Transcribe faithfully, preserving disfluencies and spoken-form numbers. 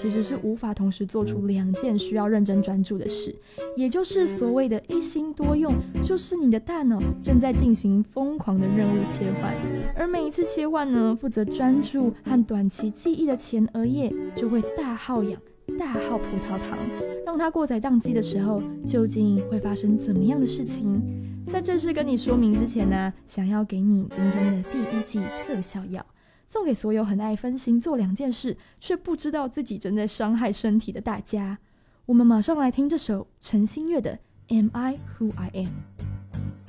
其实是无法同时做出两件需要认真专注的事，也就是所谓的一心多用，就是你的大脑正在进行疯狂的任务切换，而每一次切换呢，负责专注和短期记忆的前额叶就会大耗氧、大耗葡萄糖，让它过载宕机的时候，究竟会发生怎么样的事情？在正式跟你说明之前呢，想要给你今天的第一剂特效药，送给所有很爱分心做两件事，却不知道自己正在伤害身体的大家。我们马上来听这首陈星月的《Am I Who I Am》。